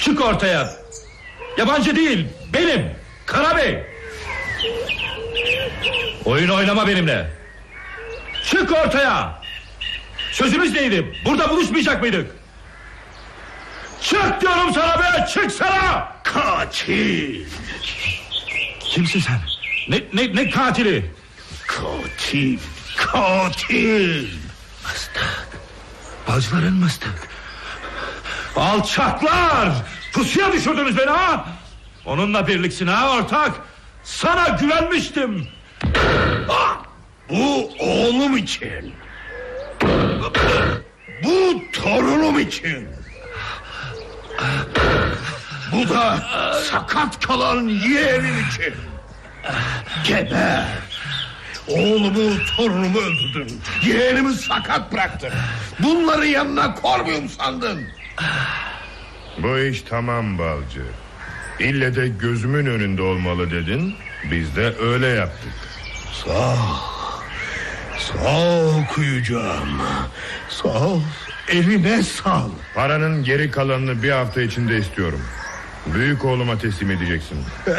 Çık ortaya. Yabancı değil, benim Karabey. Oyun oynama benimle. Çık ortaya. Sözümüz neydi? Burada buluşmayacak mıydık? Çık diyorum sana be, çıksana. Katil. Kimsin sen? Ne katili? Katil. Mıstık. Balcıların Mıstık. Alçaklar. Pusuya düşürdünüz beni ha. Onunla birliksin ha ortak. Sana güvenmiştim. Bu oğlum için. Bu torunum için. Bu da sakat kalan yeğenim için. Geber. Oğlumu, torunumu öldürdün. Yeğenimi sakat bıraktın. Bunları yanına koymuyum sandın. Bu iş tamam Balcı. İlle de gözümün önünde olmalı dedin. Biz de öyle yaptık. Sağ ol kuyucağım. Sağ ol. Eline sağ. Paranın geri kalanını bir hafta içinde istiyorum. Büyük oğluma teslim edeceksin.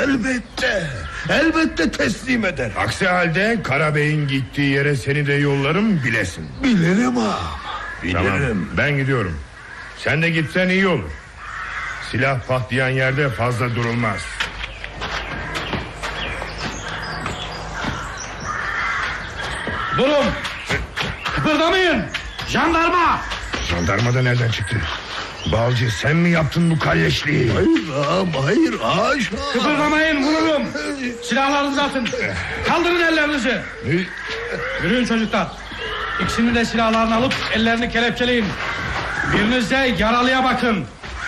Elbette teslim eder. Aksi halde Karabey'in gittiği yere seni de yollarım, bilesin. Bilirim ağam. Bilirim. Tamam, ben gidiyorum. Sen de gitsen iyi olur. Silah patlayan yerde fazla durulmaz. Durun. Kıpırdamayın. Jandarma. Jandarma da nereden çıktı? Balcı, sen mi yaptın bu kalleşliği? Hayır ağam, hayır haşa. Kıpırdamayın, vururum. Silahlarınızı atın. Kaldırın ellerinizi. Yürüyün çocuklar. İkisinin de silahlarını alıp ellerini kelepçeleyin. Biriniz de yaralıya bakın.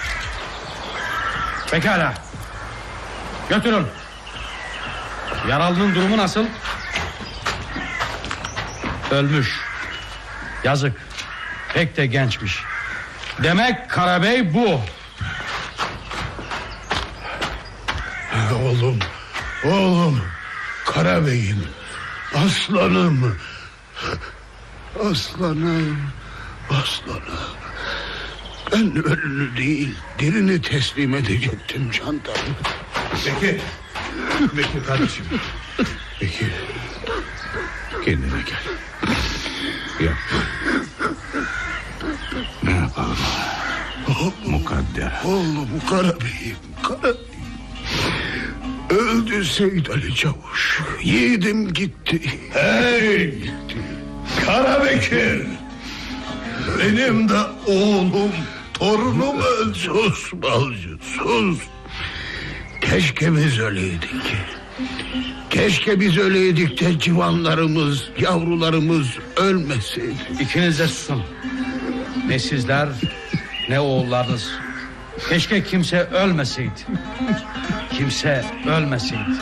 Pekala. Götürün. Yaralının durumu nasıl? Ölmüş. Yazık. Pek de gençmiş. Demek Karabey bu. Oğlum Karabey'im. Aslanım. Ben ölünü değil, dirini teslim edecektim jandarma. Bekir kardeşim. Bekir, kendine gel. Yap. Ne yapalım? Mukadder. Oğlum Karabey'im. Öldü Seyit Ali Çavuş. Yiğidim gitti. Hey! Karabekir! Benim de oğlum, torunum öldü. Sus balcı, sus. Keşke biz öyleydik. Keşke biz öyleydik de civanlarımız, yavrularımız ölmeseydi. İkiniz de susun. Ne sizler ne oğullarınız. Keşke kimse ölmeseydi. Kimse ölmeseydi.